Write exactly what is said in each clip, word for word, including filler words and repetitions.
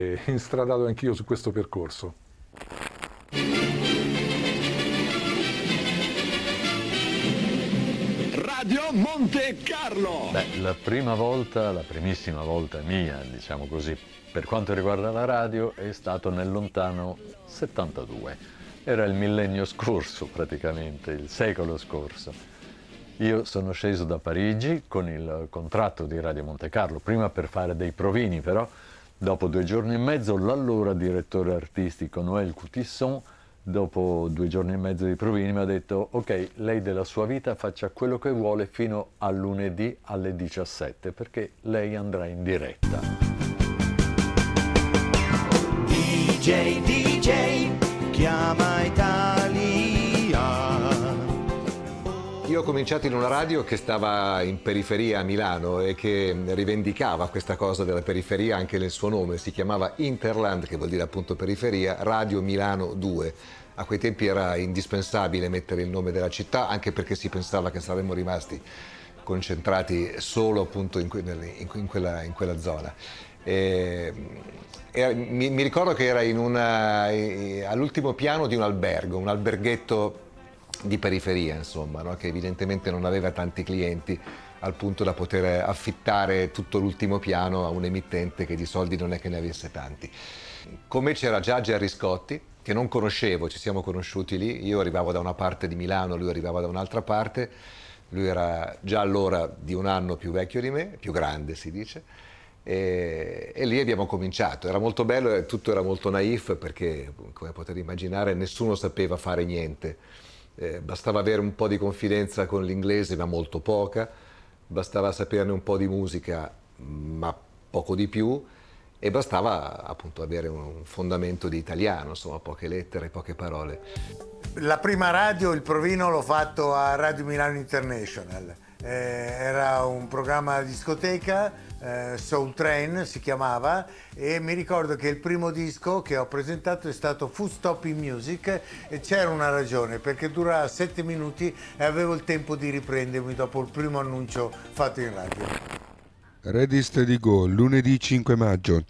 E instradato anch'io su questo percorso. Radio Monte Carlo. Beh, la prima volta, la primissima volta mia, diciamo così, per quanto riguarda la radio, è stato nel lontano settantadue. Era il millennio scorso praticamente, il secolo scorso. Io sono sceso da Parigi con il contratto di Radio Monte Carlo, prima per fare dei provini, però dopo due giorni e mezzo l'allora direttore artistico Noël Coutisson, dopo due giorni e mezzo di provini, mi ha detto: ok, lei della sua vita faccia quello che vuole fino a lunedì alle diciassette, perché lei andrà in diretta. D J, D J, chiama Italia. Io ho cominciato in una radio che stava in periferia a Milano e che rivendicava questa cosa della periferia anche nel suo nome. Si chiamava Interland, che vuol dire appunto periferia, Radio Milano due. A quei tempi era indispensabile mettere il nome della città, anche perché si pensava che saremmo rimasti concentrati solo appunto in, que- in, in, quella, in quella zona. E, e, mi, mi ricordo che era in una, eh, all'ultimo piano di un albergo, un alberghetto di periferia, insomma, no? Che evidentemente non aveva tanti clienti al punto da poter affittare tutto l'ultimo piano a un emittente che di soldi non è che ne avesse tanti. Con me c'era già Gerry Scotti, che non conoscevo, ci siamo conosciuti lì. Io arrivavo da una parte di Milano, lui arrivava da un'altra parte. Lui era già allora di un anno più vecchio di me, più grande si dice, e, e lì abbiamo cominciato. Era molto bello e tutto era molto naif perché, come potete immaginare, nessuno sapeva fare niente. Eh, bastava avere un po' di confidenza con l'inglese, ma molto poca, bastava saperne un po' di musica, ma poco di più, e bastava appunto avere un fondamento di italiano, insomma, poche lettere, poche parole. La prima radio, il provino, l'ho fatto a Radio Milano International. Eh, era un programma a discoteca, eh, Soul Train si chiamava, e mi ricordo che il primo disco che ho presentato è stato Food Stop in Music, e c'era una ragione, perché durava sette minuti e avevo il tempo di riprendermi dopo il primo annuncio fatto in radio. Ready Steady Go, lunedì cinque maggio.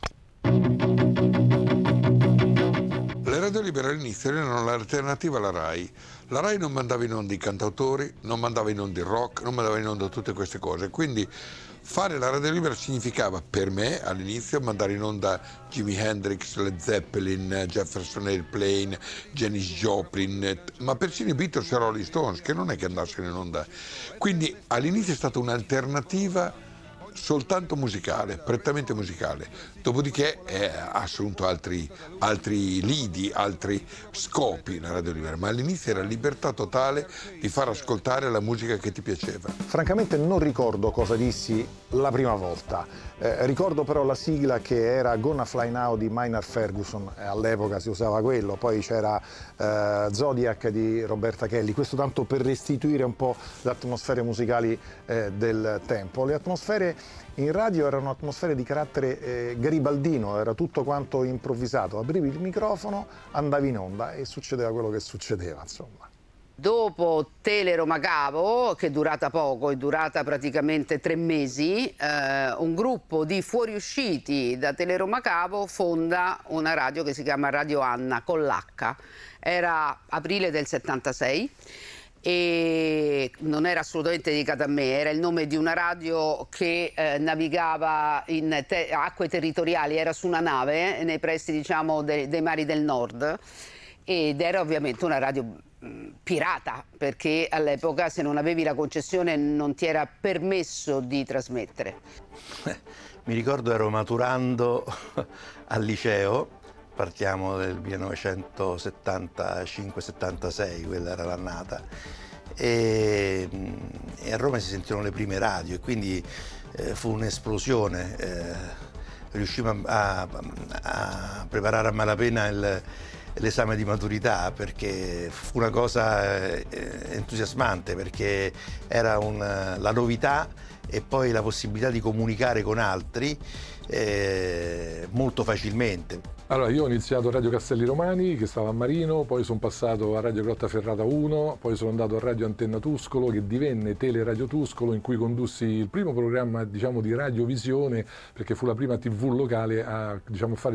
Le radio libere all'inizio erano l'alternativa alla RAI. La RAI non mandava in onda i cantautori, non mandava in onda il rock, non mandava in onda tutte queste cose. Quindi fare la radio libera significava, per me, all'inizio, mandare in onda Jimi Hendrix, Led Zeppelin, Jefferson Airplane, Janis Joplin, ma persino i Beatles e Rolling Stones, che non è che andassero in onda. Quindi all'inizio è stata un'alternativa soltanto musicale, prettamente musicale, dopodiché eh, ha assunto altri, altri lidi, altri scopi la radio libera, ma all'inizio era libertà totale di far ascoltare la musica che ti piaceva. Francamente non ricordo cosa dissi la prima volta, eh, ricordo però la sigla che era Gonna Fly Now di Maynard Ferguson, eh, all'epoca si usava quello, poi c'era eh, Zodiac di Roberta Kelly, questo tanto per restituire un po' le atmosfere musicali eh, del tempo. Le atmosfere in radio erano atmosfere di carattere eh, garibaldino, era tutto quanto improvvisato, aprivi il microfono, andavi in onda e succedeva quello che succedeva, insomma. Dopo Tele Roma Cavo, che è durata poco, è durata praticamente tre mesi, eh, un gruppo di fuoriusciti da Tele Roma Cavo fonda una radio che si chiama Radio Anna, con l'H. Era aprile del settantasei. E non era assolutamente dedicata a me, era il nome di una radio che eh, navigava in te- acque territoriali, era su una nave nei pressi, diciamo, de- dei mari del nord, ed era ovviamente una radio mh, pirata, perché all'epoca se non avevi la concessione non ti era permesso di trasmettere. Mi ricordo ero maturando al liceo. Partiamo del millenovecentosettantacinque settantasei, quella era l'annata, e, e a Roma si sentirono le prime radio e quindi eh, fu un'esplosione. Eh, riuscimmo a, a, a preparare a malapena il, l'esame di maturità, perché fu una cosa eh, entusiasmante, perché era un, la novità e poi la possibilità di comunicare con altri eh, molto facilmente. Allora, io ho iniziato a Radio Castelli Romani, che stava a Marino, poi sono passato a Radio Grottaferrata uno, poi sono andato a Radio Antenna Tuscolo, che divenne Teleradio Tuscolo, in cui condussi il primo programma, diciamo, di radiovisione, perché fu la prima tivù locale a, diciamo, fare